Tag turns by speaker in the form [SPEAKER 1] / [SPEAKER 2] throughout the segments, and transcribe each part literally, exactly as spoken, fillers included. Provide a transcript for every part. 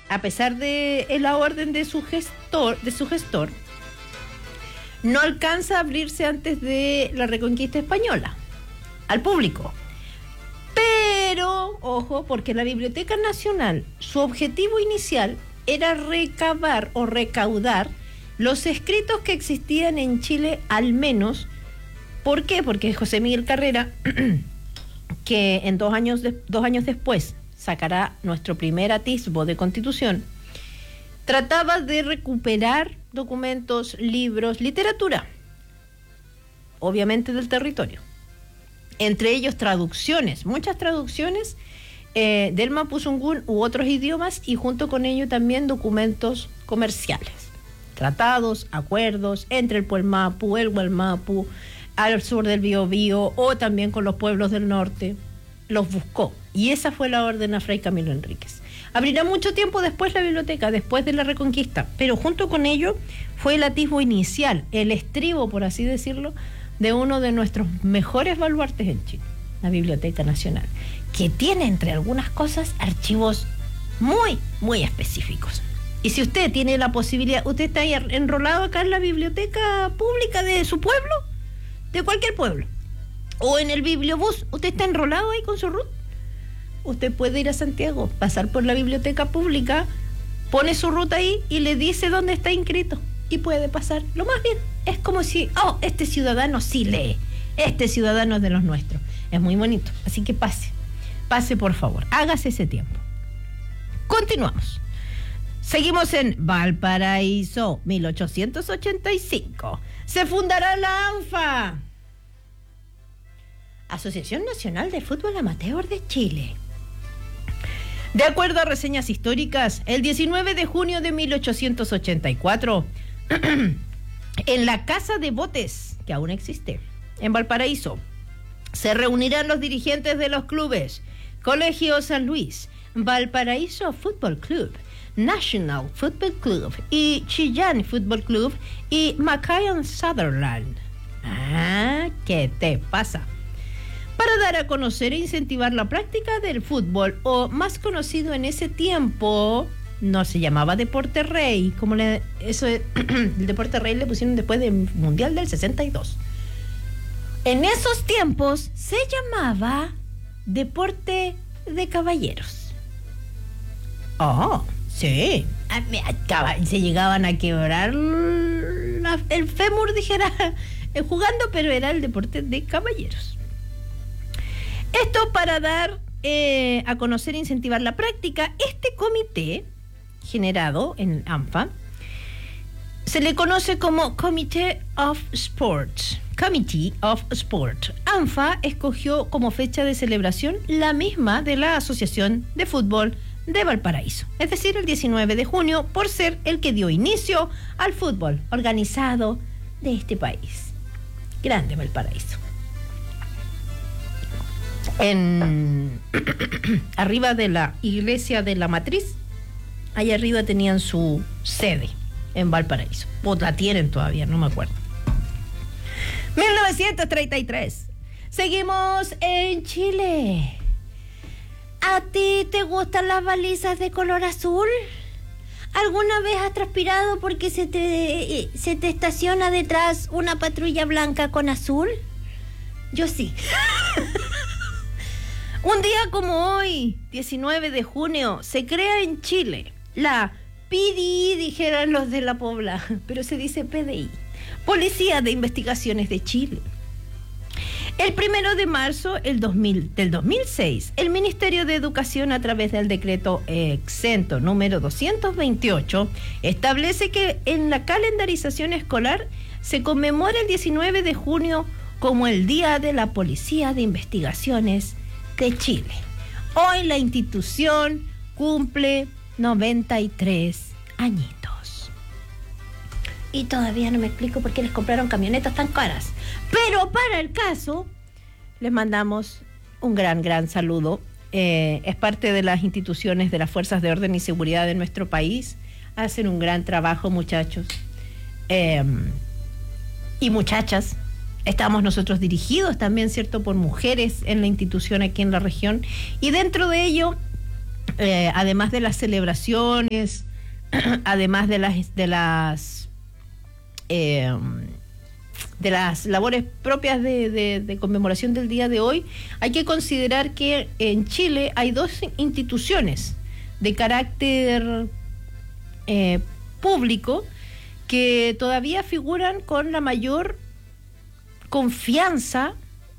[SPEAKER 1] a pesar de la orden de su gestor, de su gestor, no alcanza a abrirse antes de la Reconquista Española al público. Pero, ojo, porque la Biblioteca Nacional, su objetivo inicial era recabar o recaudar los escritos que existían en Chile, al menos. ¿Por qué? Porque José Miguel Carrera, que en dos años, de, dos años después sacará nuestro primer atisbo de Constitución, trataba de recuperar documentos, libros, literatura, obviamente del territorio. Entre ellos traducciones, muchas traducciones eh, del mapuzungún u otros idiomas, y junto con ello también documentos comerciales, tratados, acuerdos entre el Puelmapu, el Gualmapu, al sur del Biobío, o también con los pueblos del norte. Los buscó, y esa fue la orden a Fray Camilo Enríquez. Abrirá mucho tiempo después la biblioteca, después de la Reconquista, pero junto con ello fue el atisbo inicial, el estribo, por así decirlo, de uno de nuestros mejores baluartes en Chile, la Biblioteca Nacional, que tiene, entre algunas cosas, archivos muy, muy específicos. Y si usted tiene la posibilidad, usted está ahí enrolado acá en la biblioteca pública de su pueblo, de cualquier pueblo, o en el bibliobús, usted está enrolado ahí con su root, usted puede ir a Santiago, pasar por la biblioteca pública, pone su ruta ahí y le dice dónde está inscrito, y puede pasar. Lo más bien, es como si, oh, este ciudadano sí lee, este ciudadano es de los nuestros. Es muy bonito, así que pase, pase por favor, hágase ese tiempo. Continuamos. Seguimos en Valparaíso, mil ochocientos ochenta y cinco. Se fundará la ANFA, Asociación Nacional de Fútbol Amateur de Chile. De acuerdo a reseñas históricas, el diecinueve de junio de mil ochocientos ochenta y cuatro, en la Casa de Botes, que aún existe, en Valparaíso, se reunirán los dirigentes de los clubes Colegio San Luis, Valparaíso Fútbol Club, National Football Club y Chillán Football Club y Mackay Sutherland. Ah, ¿qué te pasa? Para dar a conocer e incentivar la práctica del fútbol, o más conocido en ese tiempo, no se llamaba Deporte Rey, como le, eso, el Deporte Rey le pusieron después del Mundial del sesenta y dos. En esos tiempos se llamaba Deporte de Caballeros. Oh, sí. Se llegaban a quebrar la, el fémur, dijera, jugando, pero era el deporte de caballeros. Esto para dar eh, a conocer e incentivar la práctica. Este comité, generado en ANFA, se le conoce como Committee of Sports. Committee of Sport. ANFA escogió como fecha de celebración la misma de la Asociación de Fútbol de Valparaíso, es decir, el diecinueve de junio, por ser el que dio inicio al fútbol organizado de este país. Grande Valparaíso. En arriba de la iglesia de la Matriz, allá arriba tenían su sede en Valparaíso, o la tienen todavía, no me acuerdo. mil novecientos treinta y tres. Seguimos en Chile. ¿A ti te gustan las balizas de color azul? ¿Alguna vez has transpirado porque se te, se te estaciona detrás una patrulla blanca con azul? Yo sí. Un día como hoy, diecinueve de junio, se crea en Chile la P D I, dijeran los de la Pobla, pero se dice P D I, Policía de Investigaciones de Chile. El primero de marzo el dos mil, del dos mil seis, el Ministerio de Educación, a través del decreto exento número doscientos veintiocho, establece que en la calendarización escolar se conmemora el diecinueve de junio como el Día de la Policía de Investigaciones de Chile. Hoy la institución cumple noventa y tres añitos. Y todavía no me explico por qué les compraron camionetas tan caras. Pero para el caso, les mandamos un gran, gran saludo. Eh, es parte de las instituciones de las fuerzas de orden y seguridad de nuestro país. Hacen un gran trabajo, muchachos. Eh, y muchachas. Estamos nosotros dirigidos también, ¿cierto?, por mujeres en la institución aquí en la región. Y dentro de ello, eh, además de las celebraciones, además de las de las eh, de las labores propias de, de, de conmemoración del día de hoy, hay que considerar que en Chile hay dos instituciones de carácter eh, público que todavía figuran con la mayor confianza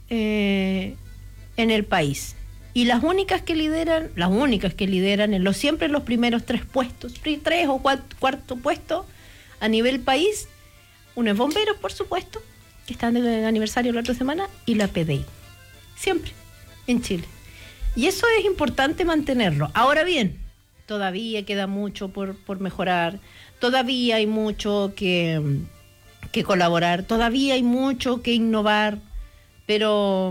[SPEAKER 1] eh, en el país. Y las únicas que lideran, las únicas que lideran en los siempre en los primeros tres puestos, tres o cuatro, cuarto puesto a nivel país, uno es Bomberos, por supuesto, que están de aniversario la otra semana, y la P D I. Siempre en Chile. Y eso es importante mantenerlo. Ahora bien, todavía queda mucho por, por mejorar, todavía hay mucho que, que colaborar, todavía hay mucho que innovar, pero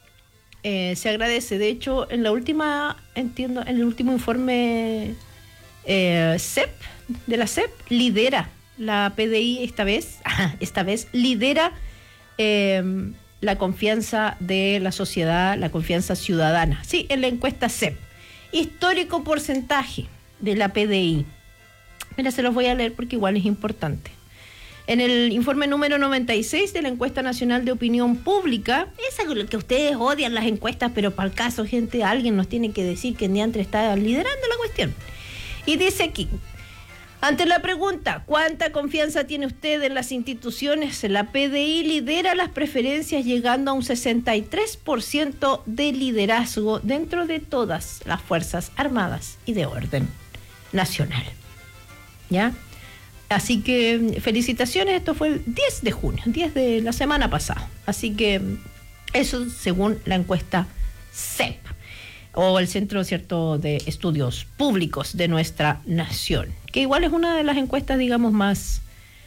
[SPEAKER 1] eh, se agradece. De hecho, en la última, entiendo, en el último informe eh, C E P, de la C E P, lidera la P D I esta vez, esta vez lidera eh, la confianza de la sociedad, la confianza ciudadana. Sí, en la encuesta C E P. Histórico porcentaje de la P D I. Mira, se los voy a leer porque igual es importante. En el informe número noventa y seis de la encuesta nacional de opinión pública, esa que ustedes odian las encuestas, pero para el caso, gente, alguien nos tiene que decir que Diantre está liderando la cuestión. Y dice aquí, ante la pregunta, ¿cuánta confianza tiene usted en las instituciones? La P D I lidera las preferencias llegando a un sesenta y tres por ciento de liderazgo dentro de todas las Fuerzas Armadas y de orden nacional. ¿Ya? Así que felicitaciones, esto fue el diez de junio, diez de la semana pasada. Así que eso según la encuesta C E P, o el Centro, ¿cierto?, de Estudios Públicos de nuestra nación, que igual es una de las encuestas, digamos, más,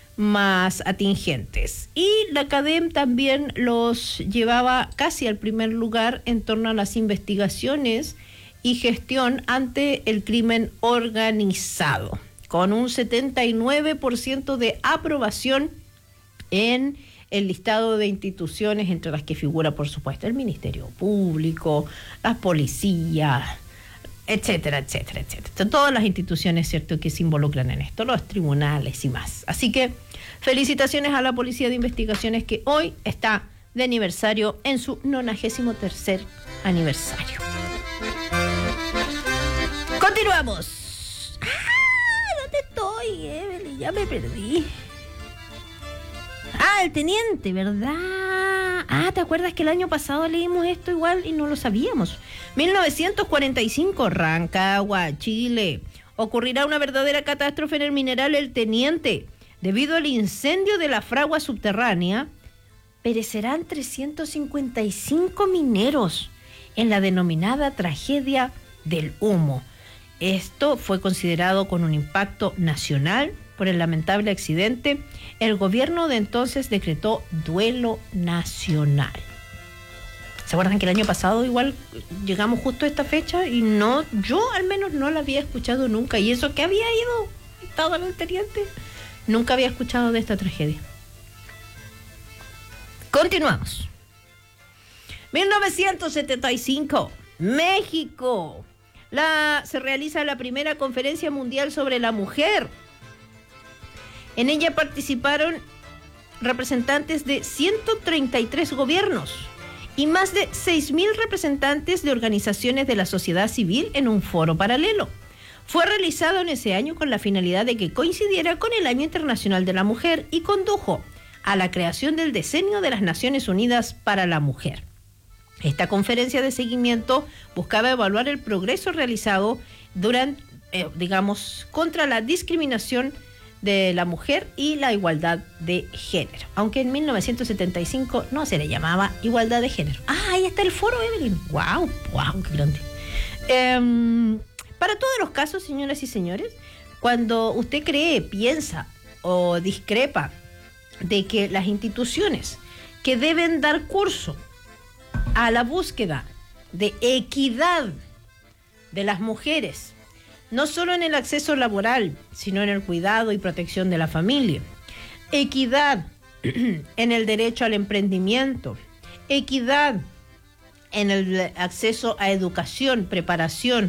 [SPEAKER 1] más atingentes. Y la CADEM también los llevaba casi al primer lugar en torno a las investigaciones y gestión ante el crimen organizado, con un setenta y nueve por ciento de aprobación en el listado de instituciones, entre las que figura, por supuesto, el Ministerio Público, las policías, etcétera, etcétera, etcétera. Todas las instituciones, ¿cierto?, que se involucran en esto, los tribunales y más. Así que felicitaciones a la Policía de Investigaciones, que hoy está de aniversario en su nonagésimo tercer aniversario. Continuamos. ¡Ah! ¿Dónde estoy, Evelyn? Ya me perdí. Ah, el teniente, ¿verdad? Ah, ¿te acuerdas que el año pasado leímos esto igual y no lo sabíamos? mil novecientos cuarenta y cinco, Rancagua, Chile. Ocurrirá una verdadera catástrofe en el mineral El Teniente. Debido al incendio de la fragua subterránea, perecerán trescientos cincuenta y cinco mineros en la denominada tragedia del humo. Esto fue considerado con un impacto nacional por el lamentable accidente. El gobierno de entonces decretó duelo nacional. ¿Se acuerdan que el año pasado igual llegamos justo a esta fecha y no, yo al menos no la había escuchado nunca? Y eso que había ido, estado en el teniente, nunca había escuchado de esta tragedia. Continuamos. mil novecientos setenta y cinco, México. La, se realiza la primera conferencia mundial sobre la mujer. En ella participaron representantes de ciento treinta y tres gobiernos y más de seis mil representantes de organizaciones de la sociedad civil en un foro paralelo. Fue realizado en ese año con la finalidad de que coincidiera con el Año Internacional de la Mujer y condujo a la creación del Decenio de las Naciones Unidas para la Mujer. Esta conferencia de seguimiento buscaba evaluar el progreso realizado durante, eh, digamos, contra la discriminación de la mujer y la igualdad de género, aunque en mil novecientos setenta y cinco no se le llamaba igualdad de género. Ah, ahí está el foro, Evelyn. Wow, wow, qué grande. Eh, para todos los casos, señoras y señores, cuando usted cree, piensa o discrepa de que las instituciones que deben dar curso a la búsqueda de equidad de las mujeres, no solo en el acceso laboral, sino en el cuidado y protección de la familia, equidad en el derecho al emprendimiento, equidad en el acceso a educación, preparación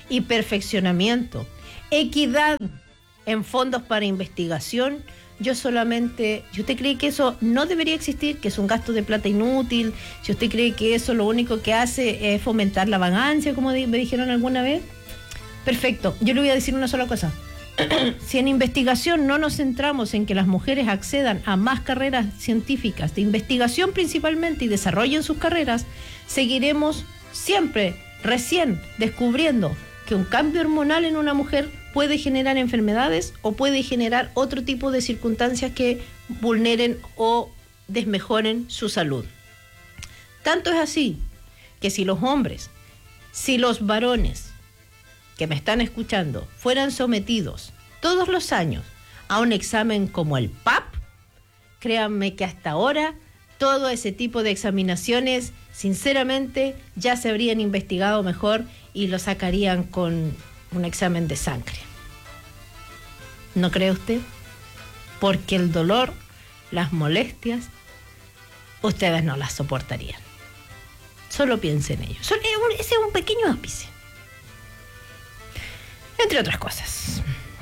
[SPEAKER 1] y perfeccionamiento, equidad en fondos para investigación, yo solamente, si usted cree que eso no debería existir, que es un gasto de plata inútil, si usted cree que eso lo único que hace es fomentar la vagancia, como me dijeron alguna vez, perfecto, yo le voy a decir una sola cosa. Si en investigación no nos centramos en que las mujeres accedan a más carreras científicas, de investigación principalmente, y desarrollen sus carreras, seguiremos siempre recién descubriendo que un cambio hormonal en una mujer puede generar enfermedades o puede generar otro tipo de circunstancias que vulneren o desmejoren su salud. Tanto es así que si los hombres, si los varones que me están escuchando fueran sometidos todos los años a un examen como el P A P, créanme que hasta ahora todo ese tipo de examinaciones, sinceramente, ya se habrían investigado mejor y lo sacarían con un examen de sangre. ¿No cree usted? Porque el dolor, las molestias, ustedes no las soportarían. Solo piensen en ello. Solo, ese es un pequeño ápice. Entre otras cosas.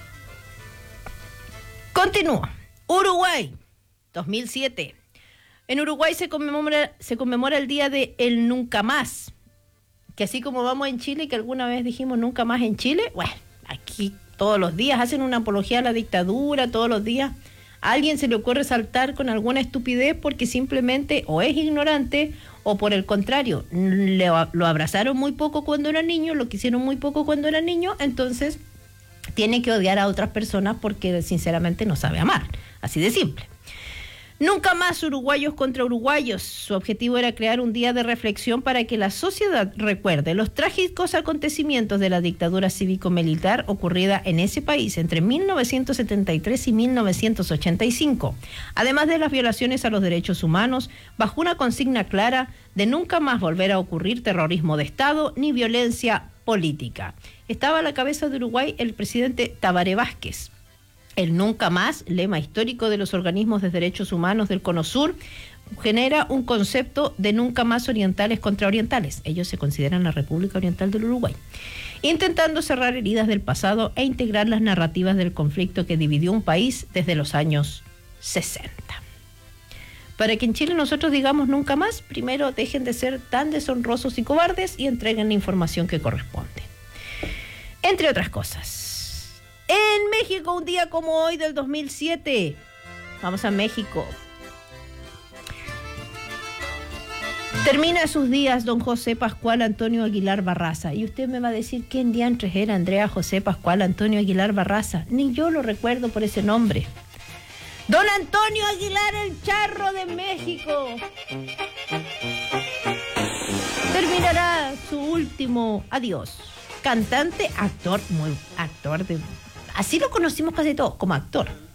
[SPEAKER 1] Continúa. Uruguay, dos mil siete. En Uruguay se conmemora, se conmemora el Día de el Nunca Más. Que así como vamos en Chile, que alguna vez dijimos nunca más en Chile, bueno, aquí todos los días hacen una apología a la dictadura, todos los días a alguien se le ocurre saltar con alguna estupidez porque simplemente o es ignorante o por el contrario, le, lo abrazaron muy poco cuando era niño, lo quisieron muy poco cuando era niño, entonces tiene que odiar a otras personas porque sinceramente no sabe amar, así de simple. Nunca más uruguayos contra uruguayos. Su objetivo era crear un día de reflexión para que la sociedad recuerde los trágicos acontecimientos de la dictadura cívico-militar ocurrida en ese país entre mil novecientos setenta y tres y mil novecientos ochenta y cinco, además de las violaciones a los derechos humanos, bajo una consigna clara de nunca más volver a ocurrir terrorismo de Estado ni violencia política. Estaba a la cabeza de Uruguay el presidente Tabaré Vázquez. El nunca más, lema histórico de los organismos de derechos humanos del Cono Sur, genera un concepto de nunca más orientales contra orientales. Ellos se consideran la República Oriental del Uruguay, intentando cerrar heridas del pasado e integrar las narrativas del conflicto que dividió un país desde los años sesenta. Para que en Chile nosotros digamos nunca más, primero dejen de ser tan deshonrosos y cobardes y entreguen la información que corresponde. Entre otras cosas. En México, un día como hoy del dos mil siete. Vamos a México. Termina sus días don José Pascual Antonio Aguilar Barraza. Y usted me va a decir quién diantres era Andrea José Pascual Antonio Aguilar Barraza. Ni yo lo recuerdo por ese nombre. Don Antonio Aguilar el Charro de México. Terminará su último adiós. Cantante, actor, muy actor de... Así lo conocimos casi todos, como actor.